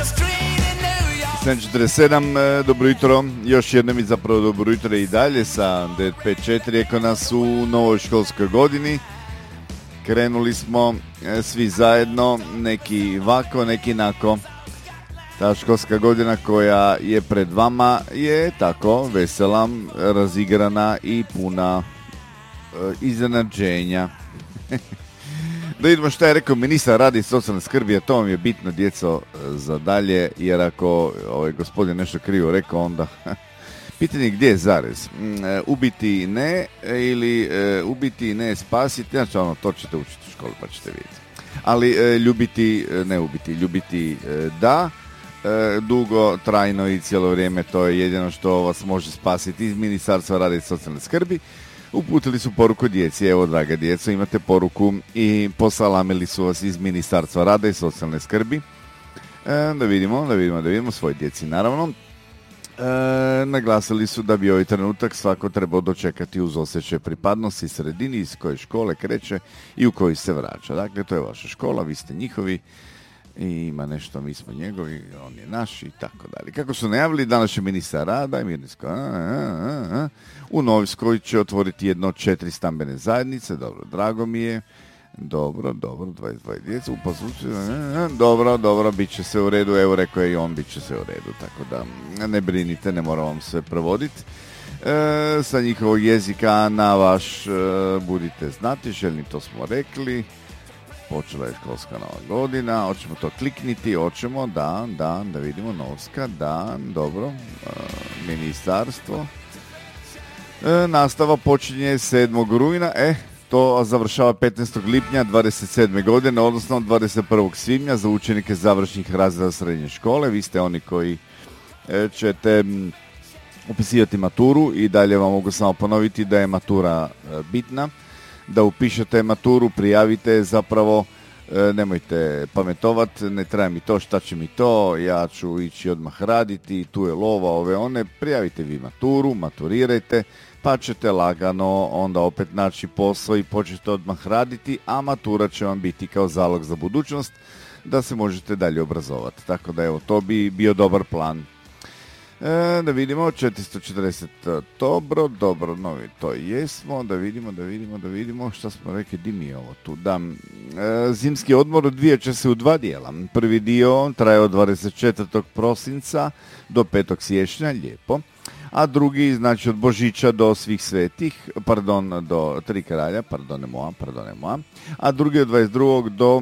7:47, dobro jutro, još jednom i zapravo dobro jutro i dalje sa 954, eko nas u novoj školskoj godini. Krenuli smo svi zajedno, neki vako, neki nako. Ta školska godina koja je pred vama je tako vesela, razigrana i puna iznenađenja. Da vidimo šta je rekao ministar rada i socijalne skrbi, a to vam je bitno, djeco, za dalje, jer ako gospodin nešto krivo rekao, onda pitanje gdje je zarez. Ubiti ne ili ubiti ne spasiti, znači ono, to ćete učiti u školi pa ćete vidjeti. Ali ljubiti ne ubiti, ljubiti da, dugo, trajno i cijelo vrijeme, to je jedino što vas može spasiti iz Ministarstva rada i socijalne skrbi. Uputili su poruku djeci, evo draga djeco, imate poruku i posalamili su vas iz Ministarstva rada i socijalne skrbi. Da vidimo svoje djeci naravno. Naglasili su da bi ovaj trenutak svako trebao dočekati uz osjećaj pripadnosti sredini iz koje škole kreće i u koji se vraća. Dakle, to je vaša škola, vi ste njihovi i ima nešto, mi smo njegovi, on je naš i tako dalje. Kako su najavili, danas je ministar rada i u Novskoj će otvoriti jedno od 4 stambene zajednice, dobro, drago mi je, dobro, 22 djeca, dobro, bit će se u redu, evo rekao je i on, bit će se u redu, tako da ne brinite, ne moram vam sve provoditi. Sa njihovog jezika na vaš budite znatiželjni, to smo rekli. Počela je školska nova godina, hoćemo to klikniti, hoćemo, da vidimo, Novska, da, dobro, ministarstvo. Nastava počinje 7. rujna, to završava 15. lipnja 27. godine, odnosno 21. svibnja za učenike završnih razreda srednje škole. Vi ste oni koji ćete upisivati maturu i dalje vam mogu samo ponoviti da je matura bitna. Da upišete maturu, prijavite, zapravo nemojte pametovati, ne treba mi to, šta će mi to, ja ću ići odmah raditi, tu je lova, ove one, prijavite vi maturu, maturirajte, pa ćete lagano onda opet naći posao i početi odmah raditi, a matura će vam biti kao zalog za budućnost da se možete dalje obrazovati. Tako da evo, to bi bio dobar plan. Da vidimo, 440, dobro, novi, to jesmo, da vidimo, šta smo rekli, di mi je ovo tu, da, zimski odmor odvijat će se u 2 dijela, prvi dio traje od 24. prosinca do 5. siječnja, lijepo, a drugi, znači od Božića do svih svetih, do 3 kralja, pardon moja, a drugi od 22. do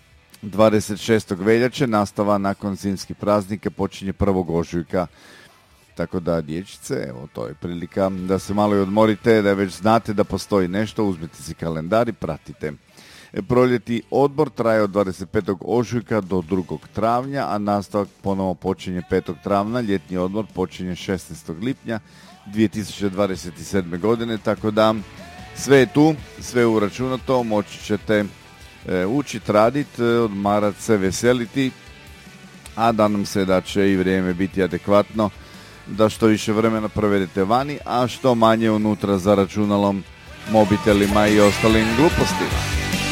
26. veljače, nastava nakon zimskih praznika počinje 1. ožujka. Tako da, dječice, evo, to je prilika da se malo i odmorite, da već znate da postoji nešto, uzmite si kalendar i pratite. Proljeti odbor traje od 25. ožujka do 2. travnja, a nastavak ponovo počinje 5. travnja, ljetni odmor počinje 16. lipnja 2027. godine, tako da sve je tu, sve je uračunato, moći ćete učiti, raditi, odmarati se, veseliti, a da nam se da će i vrijeme biti adekvatno, da što više vremena provedete vani, a što manje unutra za računalom, mobitelima i ostalim glupostima.